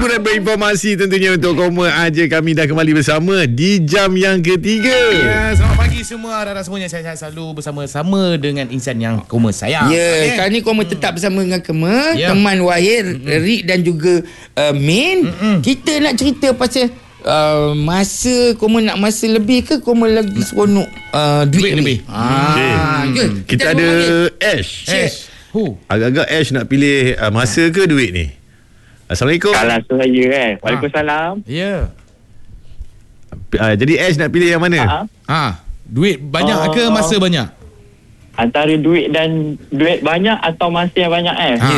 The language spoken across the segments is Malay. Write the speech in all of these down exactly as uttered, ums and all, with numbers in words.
dan berinformasi tentunya untuk Koma Aja. Kami dah kembali bersama di jam yang ketiga. Ya, selamat pagi semua. Harap semuanya saya selalu bersama-sama dengan insan yang Koma sayang. Ya, okay. Kali ni Koma hmm. tetap bersama dengan Koma, yeah. teman Wahid, mm-hmm. Rick dan juga uh, Min. Mm-hmm. Kita nak cerita pasal uh, masa Koma nak masa lebih ke Koma lagi seronok uh, duit, duit lebih. lebih. Ah, okay. Okay. Kita, kita ada Ash. Ash. Who? Agak-agak Ash nak pilih uh, masa ke duit ni? Assalamualaikum. Kalau tu saya kan. Waalaikumsalam. Ya. Yeah. Uh, jadi Ash nak pilih yang mana? Ha. Ha. Duit banyak uh, ke masa banyak? Antara duit dan duit banyak atau masa yang banyak eh? Ha.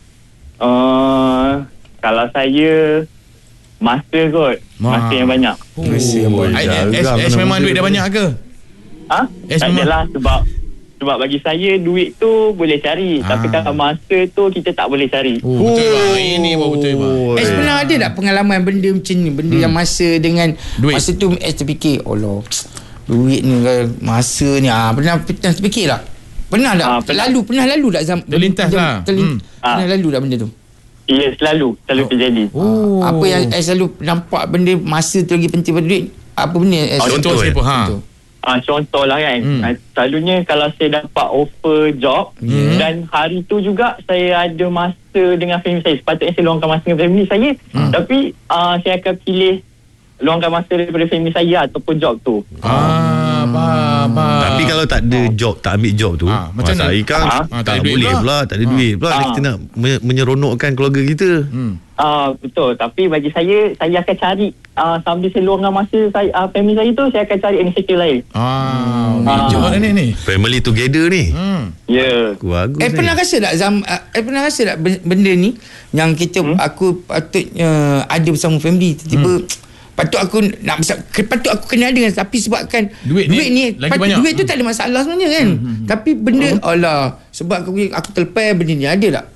Uh, kalau saya masa kot. Ma. Masa yang banyak. Oh. Masa yang banyak. Ash, Ash memang duit dah banyak ke? Ha? Ash Tak memang... adalah sebab sebab bagi saya duit tu boleh cari. Ah. Tapi kalau masa tu kita tak boleh cari. Oh, betul bang. Ini baru betul bang. Eh sebenarnya ada tak pengalaman benda macam ni, benda hmm. yang masa dengan duit. Masa tu eh terfikir, Allah, duit ni masa ni ah pernah pernah terfikir tak? Pernah tak? Ah, pernah. Lalu pernah lalu tak zam Terlintas lah. Terlin, Hmm. Pernah Ah. lalu tak benda tu? Ya, selalu selalu Oh. terjadi. Oh. Apa yang eh selalu nampak benda masa tu lagi penting pada duit? Apa benda eh, Oh, Contoh siapa? Ha. Contoh. Ah, contoh lah kan. Hmm. Ah, selalunya kalau saya dapat offer job Hmm. dan hari tu juga saya ada masa dengan family saya. Sepatutnya saya luangkan masa dengan family saya. Hmm. Tapi ah, saya akan pilih luangkan masa daripada family saya ataupun job tu. Ah, faham, faham. Tapi kalau tak ada job, tak ambil job tu, Ah, macam masa mana? hari kan Ah, tak tak ada duit boleh pula. pula, tak ada Ah. duit pula. Ah. Kita nak me- menyeronokkan keluarga kita. Hmm. Ah, betul. Tapi bagi saya, saya akan cari ah, sambil saya luangkan masa saya, ah, family saya tu, saya akan cari inisiatif lain. Ah, Ah. hijau lah ni ni. Family together ni. Hmm. Ya. Yeah. Bagus Eh ni. pernah rasa tak Zam uh, Eh pernah rasa tak ben- benda ni yang kita hmm? aku patutnya ada bersama family tiba-tiba hmm. patut aku nak besar, patut aku kena ada tapi sebabkan Duit ni duit ni lagi patut, banyak. duit tu tak ada masalah sebenarnya kan. Hmm, hmm, hmm. Tapi benda hmm. alah sebab aku aku terlepas benda ni ada tak?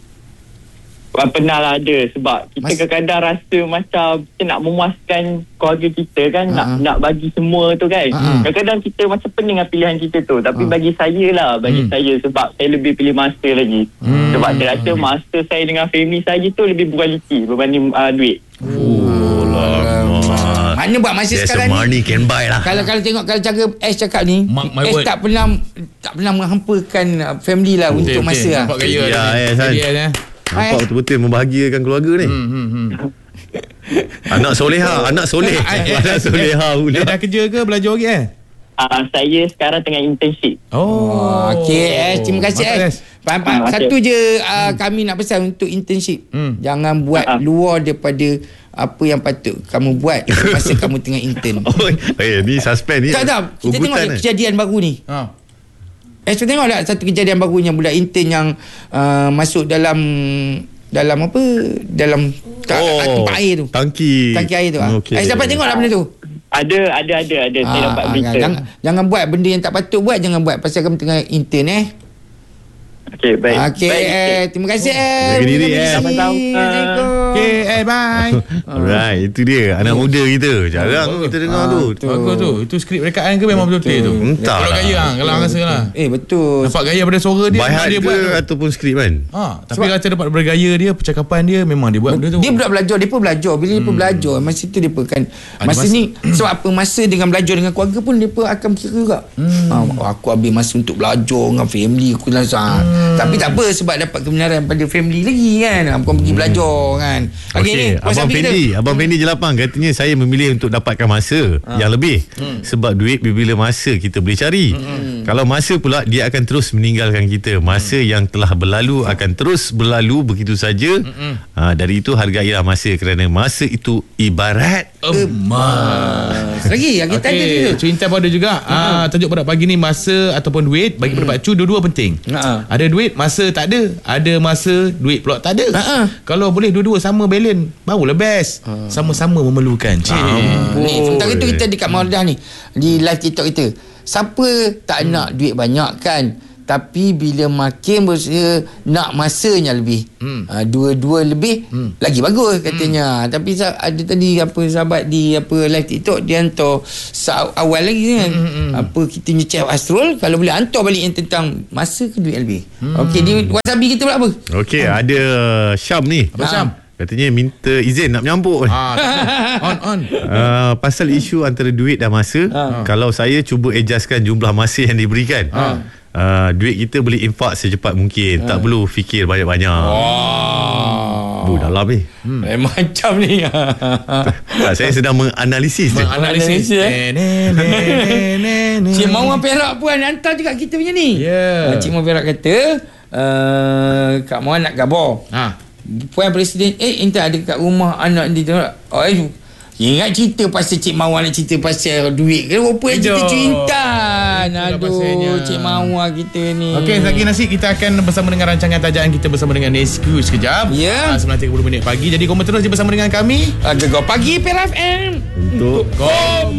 Ah, pernah lah ada. Sebab kita Mas- kadang-kadang rasa macam kita nak memuaskan keluarga kita kan. Ha-ha. Nak nak bagi semua tu kan. Ha-ha. Kadang-kadang kita macam pening dengan pilihan kita tu. Tapi Ha. bagi saya lah. Bagi Hmm. saya sebab saya lebih pilih masa lagi. Hmm. Sebab saya rasa masa saya dengan family saya tu lebih berkualiti berbanding uh, duit. Oh, lama. Mana buat masa There's sekarang a money ni can buy lah. kalau kalau tengok kalau cara Ash cakap ni Mark my Ash word. tak pernah tak pernah menghampakan uh, family lah Betul, untuk betul. masa lah. Nampak gaya Ya, dia ni. eh, San. Dia, eh. Nampak betul-betul membahagiakan keluarga ni. Hmm, hmm, hmm. Anak soleha, anak soleh. Eh, eh, Anak soleha Dia pula. dah kerja ke belajar lagi eh? Uh, saya sekarang tengah internship. Oh, okey Ash, terima kasih Mantap, Ash. Faham, faham. Terima kasih. Satu je uh, kami nak pesan untuk internship. Hmm. Jangan buat Ah. luar daripada apa yang patut kamu buat masa kamu tengah intern. Oh, eh, ni suspend ni. Tak tak, kita tengok Ugutan, eh. kejadian baru ni. Ha. Eh, kita tengok tak satu kejadian baru yang budak intern yang uh, masuk dalam dalam apa? Dalam ta- Oh, tempat air tu. Tangki. Tangki air tu. Ah. Okey. Eh, dapat tengok tak benda tu? Ada, ada, ada. ada. Saya Ah, dapat ah, berita. jangan, jangan buat benda yang tak patut buat, jangan buat pasal kamu tengah intern eh. Okey, baik. Okey, baik. eh, terima kasih eh. Jaga diri, eh. Sama-sama. Assalamualaikum. Okay, eh, bye. Alright, itu dia anak muda kita. Jarang Oh, kita dengar ah, tu. betul. Bagus tu. Itu skrip rekaan ke memang betul-betul tu? Entah Kalau lah. gaya lah. Kalau orang rasa lah. Eh, betul. Nampak gaya pada suara dia. By memang heart dia ke buat tu. ataupun skrip kan? Ha, tapi kalau dapat bergaya dia, percakapan dia memang dia buat benda tu. Dia budak belajar, dia pun belajar. Bila dia pun belajar, masa tu dia pun kan Ada masa masa- ni sebab apa masa dengan belajar dengan keluarga pun dia pun akan kira juga. Hmm. Ha, aku ambil masa untuk belajar dengan family aku lah. Hmm. Tapi tak apa sebab dapat kebenaran pada family lagi kan. Ha, bukan pergi belajar kan. Okey ni, Okey, Abang Fendi, Abang Fendi Jelapang katanya saya memilih untuk dapatkan masa ha. yang lebih. Hmm. Sebab duit bila masa kita boleh cari. Hmm. Kalau masa pula dia akan terus meninggalkan kita. Masa hmm. yang telah berlalu akan terus berlalu begitu saja. Hmm. Ha, dari itu hargailah masa kerana masa itu ibarat Emas. Lagi yang kita ada Okey, tu. cerita pun ada juga. Ah, tajuk pada pagi ni masa ataupun duit bagi pendapat Cu dua-dua penting. Ha. Ada duit, masa tak ada. Ada masa, duit pula tak ada. Ha. Kalau boleh dua-dua sama balance, barulah best. Sama-sama memerlukan. Cik. Ni sementara tu kita dekat Mauldah ni di live TikTok kita. Siapa tak hmm. nak duit banyak kan? Tapi bila makin berusaha nak masanya lebih. Hmm. Ha, dua-dua lebih hmm. lagi bagus katanya. Hmm. Tapi ada tadi apa sahabat di apa live TikTok dia hantar sa- awal lagi kan. Hmm, hmm. Apa kita nyecek Astrol kalau boleh hantar balik yang tentang masa ke duit lebih. Hmm. Okey, di wasabi kita pula apa? Okey, hmm. ada Syam ni. Abang Syam. Katanya minta izin nak menyampuk. Ah, on on. Uh, pasal isu antara duit dan masa, Ha. kalau saya cuba adjustkan jumlah masa yang diberikan, Ha. uh, duit kita boleh infak secepat mungkin. Tak perlu fikir banyak-banyak. Oh. Bu, dalam ni. Hmm. Eh, macam ni. Tak, saya sedang menganalisis je. Menganalisis. Menganalisis, Eh, ne, ne, ne, ne, ne. Cik Mawar Perak pun hantar juga kita punya ni. Ya. Uh, Cik Mawar Perak kata, uh, Kak Mawar nak gabar. Ha. Puan Presiden eh entah ada kat rumah anak dia. Oh, eh, ingat cerita pasal Cik Mawar nak cerita pasal duit ke? Rupa yang cerita Aduh. cintan. Itulah Aduh, pasalnya. Cik Mawar kita ni. Okey, lagi nasi kita akan bersama dengan rancangan tajaan kita bersama dengan Nesku sekejap. Ya. Ah, sembilan tiga puluh minit pagi. Jadi kau terus je bersama dengan kami. Uh, Gegar Pagi Perak F M. Untuk Go